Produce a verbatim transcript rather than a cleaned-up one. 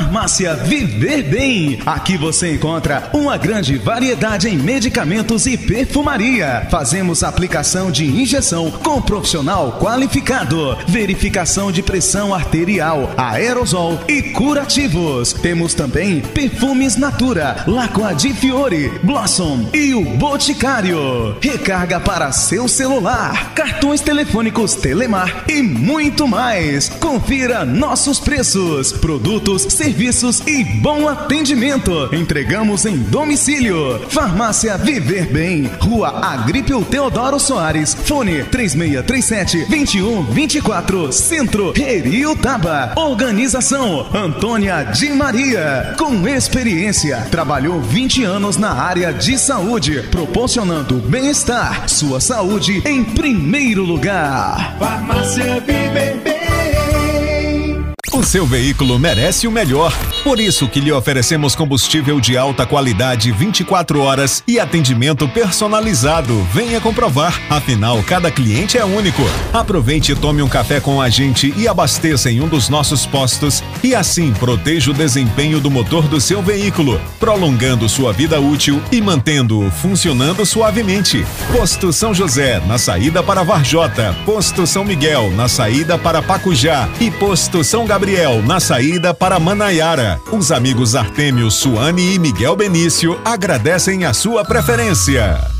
Farmácia Viver Bem. Aqui você encontra uma grande variedade em medicamentos e perfumaria. Fazemos aplicação de injeção com profissional qualificado, verificação de pressão arterial, aerosol e curativos. Temos também perfumes Natura, Lacqua di Fiore, Blossom e o Boticário. Recarga para seu celular, cartões telefônicos Telemar e muito mais. Confira nossos preços, produtos, serviços e bom atendimento. Entregamos em domicílio. Farmácia Viver Bem, Rua Agrípio Teodoro Soares, fone três seis três sete, dois um dois quatro, Centro, Heriotaba. Organização Antônia de Maria. Com experiência, trabalhou vinte anos na área de saúde, proporcionando bem-estar, sua saúde em primeiro lugar. Farmácia Viver Bem. O seu veículo merece o melhor. Por isso que lhe oferecemos combustível de alta qualidade vinte e quatro horas e atendimento personalizado. Venha comprovar. Afinal, cada cliente é único. Aproveite e tome um café com a gente e abasteça em um dos nossos postos e assim proteja o desempenho do motor do seu veículo, prolongando sua vida útil e mantendo-o funcionando suavemente. Posto São José, na saída para Varjota. Posto São Miguel, na saída para Pacujá. E Posto São Gabriel, na saída para Manaiara. Os amigos Artêmio, Suane e Miguel Benício agradecem a sua preferência.